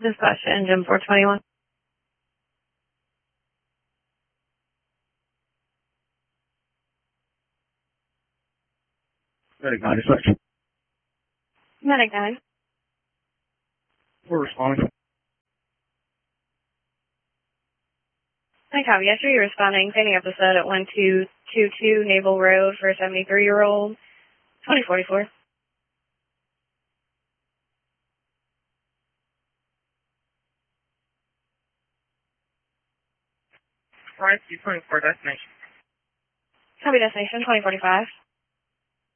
Dispatch to engine 421. Medic 9 dispatch. Medic 9. We're responding. Hi, copy. Yes, you're responding. Standing episode at 1222 Naval Road for a 73-year-old. 2044. Alright, 224 destination. Copy destination 2045.